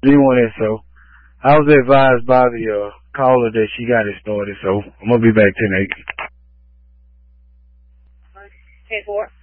D1SO. I was advised by the caller that she got it started, so I'm gonna be back 10-8. 10-4.